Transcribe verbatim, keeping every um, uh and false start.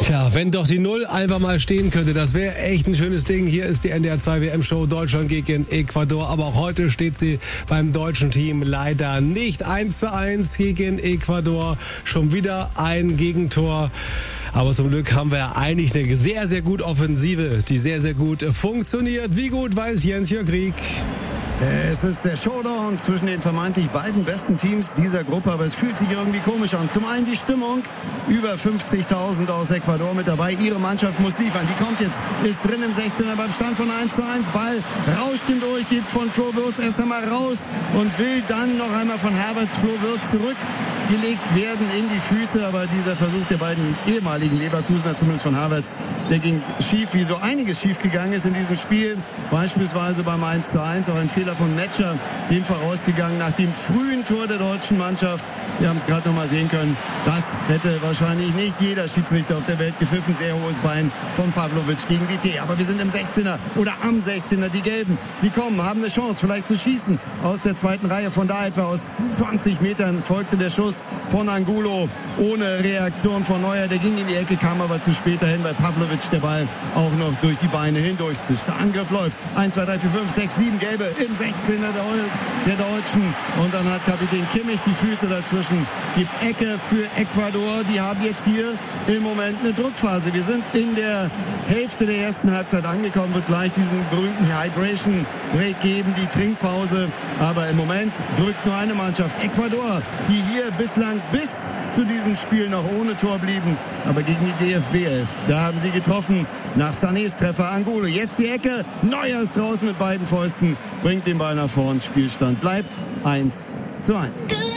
Tja, wenn doch die Null einfach mal stehen könnte, das wäre echt ein schönes Ding. Hier ist die N D R zwei W M-Show Deutschland gegen Ecuador. Aber auch heute steht sie beim deutschen Team leider nicht. eins zu eins gegen Ecuador. Schon wieder ein Gegentor. Aber zum Glück haben wir eigentlich eine sehr, sehr gute Offensive, die sehr, sehr gut funktioniert. Wie gut weiß Jens-Jörg Rieck. Es ist der Showdown zwischen den vermeintlich beiden besten Teams dieser Gruppe, aber es fühlt sich irgendwie komisch an. Zum einen die Stimmung, über fünfzigtausend aus Ecuador mit dabei. Ihre Mannschaft muss liefern. Die kommt jetzt, ist drin im sechzehner beim Stand von eins zu eins. Ball rauscht hindurch, geht von Flo Wirtz erst einmal raus und will dann noch einmal von Herberts Flo Wirtz zurückgelegt werden in die Füße. Aber dieser Versuch der beiden ehemaligen Leverkusener, zumindest von Havertz, der ging schief, wie so einiges schief gegangen ist in diesem Spiel. Beispielsweise beim eins zu eins, auch ein Fehler von Metscher, dem vorausgegangen nach dem frühen Tor der deutschen Mannschaft. Wir haben es gerade noch mal sehen können. Das hätte wahrscheinlich nicht jeder Schiedsrichter auf der Welt gepfiffen. Sehr hohes Bein von Pavlovic gegen V T. Aber wir sind im sechzehner oder am sechzehner. Die Gelben, sie kommen, haben eine Chance vielleicht zu schießen aus der zweiten Reihe. Von da etwa aus zwanzig Metern folgte der Schuss von Angulo ohne Reaktion von Neuer. Der ging in die Ecke, kam aber zu spät dahin, weil Pavlovic der Ball auch noch durch die Beine hindurchzischt. Der Angriff läuft. eins, zwei, drei, vier, fünf, sechs, sieben Gelbe im sechzehner der Deutschen. Und dann hat Kapitän Kimmich die Füße dazwischen. Gibt Ecke für Ecuador. Die haben jetzt hier im Moment eine Druckphase. Wir sind in der Hälfte der ersten Halbzeit angekommen. Wird gleich diesen berühmten Hydration Break geben, die Trinkpause. Aber im Moment drückt nur eine Mannschaft. Ecuador, die hier bislang bis zu diesem Spiel noch ohne Tor blieben. Aber gegen die D F B elf, da haben sie getroffen. Nach Sanés Treffer Angulo. Jetzt die Ecke. Neuer ist draußen mit beiden Fäusten. Bringt den Ball nach vorn. Spielstand bleibt eins zu eins.